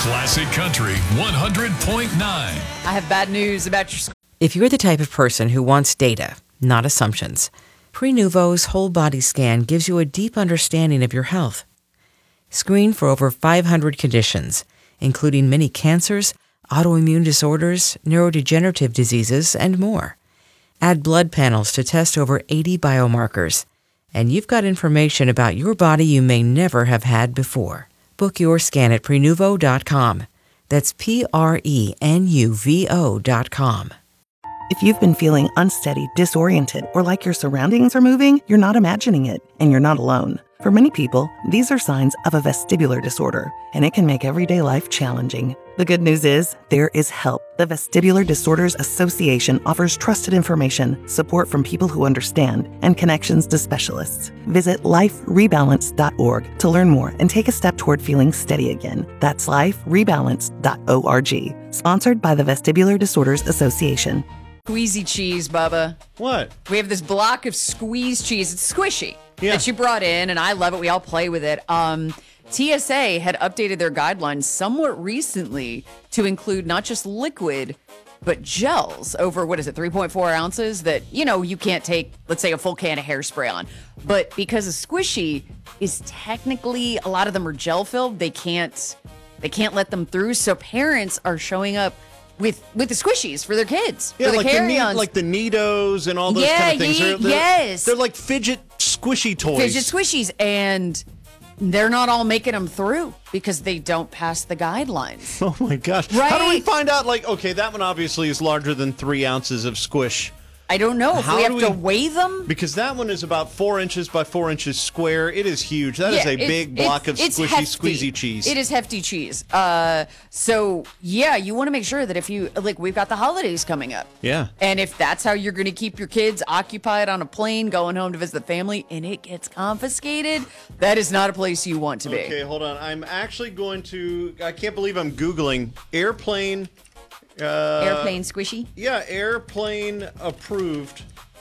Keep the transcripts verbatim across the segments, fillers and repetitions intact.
Classic Country one hundred point nine. I have bad news about your school. If you're the type of person who wants data, not assumptions, Prenuvo's whole body scan gives you a deep understanding of your health. Screen for over five hundred conditions, including many cancers, autoimmune disorders, neurodegenerative diseases, and more. Add blood panels to test over eighty biomarkers, and you've got information about your body you may never have had before. Book your scan at Prenuvo dot com. That's P R E N U V O dot com. If you've been feeling unsteady, disoriented, or like your surroundings are moving, you're not imagining it, and you're not alone. For many people, these are signs of a vestibular disorder, and it can make everyday life challenging. The good news is, there is help. The Vestibular Disorders Association offers trusted information, support from people who understand, and connections to specialists. Visit life rebalance dot org to learn more and take a step toward feeling steady again. That's life rebalance dot org. Sponsored by the Vestibular Disorders Association. Squeezy cheese, Bubba. What? We have this block of squeeze cheese. It's squishy Yeah. that you brought in, and I love it. We all play with it. Um, T S A had updated their guidelines somewhat recently to include not just liquid, but gels over, what is it, three point four ounces that, you know, you can't take, let's say, a full can of hairspray on. But because a squishy is technically, a lot of them are gel filled, they can't, they can't let them through. So parents are showing up with with the squishies for their kids. Yeah, for the like the, carry-ons. ne- like the Neatos and all those Yeah, kind of things. ye- They're, they're, yes. They're like fidget squishy toys. Fidget squishies, and they're not all making them through because they don't pass the guidelines. Oh my gosh. How do we Right. find out, like, okay, that one obviously is larger than three ounces of squish. I don't know if How we have do to we- weigh them. Because that one is about four inches by four inches square. It is huge. That is Yeah, a it's- big block of it's- it's squishy, hefty. squeezy cheese. It is hefty cheese. Uh, so yeah, you want to make sure that if you like, we've got the holidays coming up. Yeah. And if that's how you're going to keep your kids occupied on a plane going home to visit the family, and it gets confiscated, that is not a place you want to be. Okay, hold on. I'm actually going to. I can't believe I'm Googling airplane. Uh, Airplane squishy. Yeah, airplane approved.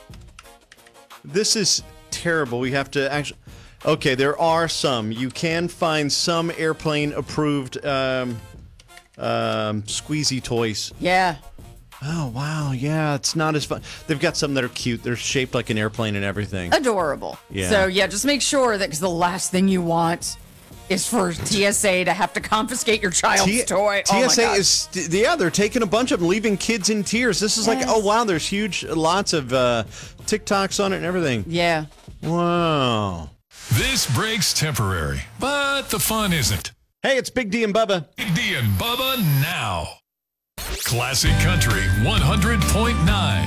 This is terrible. We have to actually. Okay, there are some. You can find some airplane approved um, um, squeezy toys. Yeah. Oh, wow. Yeah, it's not as fun. They've got some that are cute. They're shaped like an airplane and everything. Adorable. Yeah. So yeah, just make sure that because the last thing you want is for T S A to have to confiscate your child's T- toy. Oh my T S A God. is, yeah, they're taking a bunch of them, leaving kids in tears. This is like, Yes. oh, wow, there's huge, lots of uh, TikToks on it and everything. Yeah. Wow. This break's temporary, but the fun isn't. Hey, it's Big D and Bubba. Big D and Bubba now. Classic Country one hundred point nine.